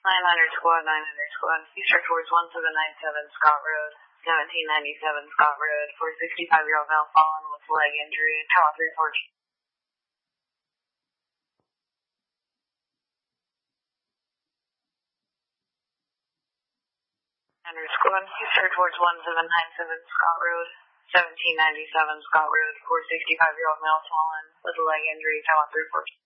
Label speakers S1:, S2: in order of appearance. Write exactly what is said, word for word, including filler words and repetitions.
S1: nine hundred squad, nine hundred squad. Eastern towards one seven nine seven Scott Road, seventeen ninety-seven Scott Road, for a sixty-five-year-old male fallen with leg injury, Tower three fourteen. nine hundred squad, Eastern towards one seven nine seven Scott Road, seventeen ninety-seven Scott Road, for a sixty-five-year-old male fallen with a leg injury, Tower three fourteen.